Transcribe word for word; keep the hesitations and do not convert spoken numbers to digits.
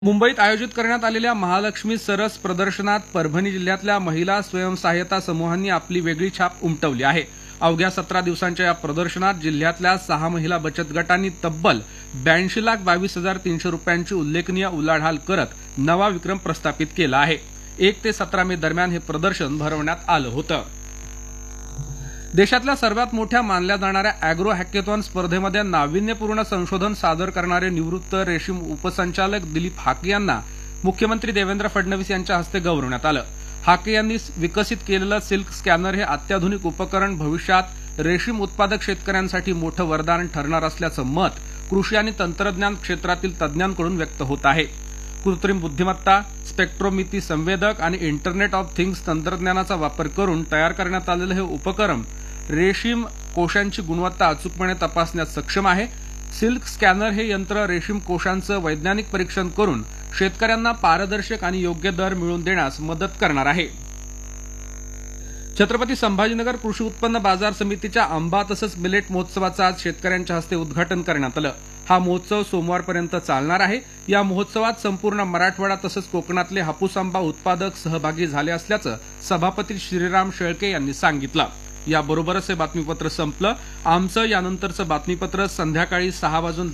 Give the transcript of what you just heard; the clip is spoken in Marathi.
मुंबईत आयोजित करण्यात आलेल्या महालक्ष्मी सरस प्रदर्शनात परभणी जिल्ह्यातल्या महिला स्वयंसहायता समूहांनी आपली वेगळी छाप उमटवली आहे. अवघ्या सतरा दिवसांच्या या प्रदर्शनात जिल्ह्यातल्या सहा महिला बचत गटांनी तब्बल ब्याऐंशी लाख बावीस हजार तीनशे रुपयांची उल्लेखनीय उलाढाल करत नवा विक्रम प्रस्थापित केला आहे. एक ते सतरा मे दरम्यान हे प्रदर्शन भरवण्यात आलं होतं. देशातल्या सर्वात मोठ्या मानल्या जाणाऱ्या अॅग्रो हॅकेथॉन स्पर्धेमध्ये नाविन्यपूर्ण संशोधन सादर करणारे निवृत्त रेशीम उपसंचालक दिलीप हाके यांना मुख्यमंत्री देवेंद्र फडणवीस यांच्या हस्ते गौरवण्यात आलं. हाके यांनी विकसित केलेलं सिल्क स्कॅनर हे अत्याधुनिक उपकरण भविष्यात रेशीम उत्पादक शेतकऱ्यांसाठी मोठं वरदान ठरणार असल्याचं मत कृषी आणि तंत्रज्ञान क्षेत्रातील तज्ज्ञांकडून व्यक्त होत आहे. कृत्रिम बुद्धिमत्ता, स्पेक्ट्रोमिती संवेदक आणि इंटरनेट ऑफ थिंग्स तंत्रज्ञानाचा वापर करून तयार करण्यात आलेलं हे उपकरण रेशीम कोशांची गुणवत्ता अचूकपणे तपासण्यात सक्षम आहे. सिल्क स्कॅनर हे यंत्र रेशीम कोशांचं वैज्ञानिक परीक्षण करून शेतकऱ्यांना पारदर्शक आणि योग्य दर मिळवून देण्यास मदत करणार आहे. छत्रपती संभाजीनगर कृषी उत्पन्न बाजार समितीच्या आंबा तसंच मिलेट महोत्सवाचं आज शेतकऱ्यांच्या हस्ते उद्घाटन करण्यात आलं. हा महोत्सव सोमवारपर्यंत चालणार आहे. या महोत्सवात संपूर्ण मराठवाडा तसंच कोकणातले हापूस आंबा उत्पादक सहभागी झाले असल्याचं सभापती श्रीराम शेळके यांनी सांगितलं. याबरोबरच हे बातमीपत्र संपलं. आमचं यानंतरचं बातमीपत्र संध्याकाळी सहा वाजून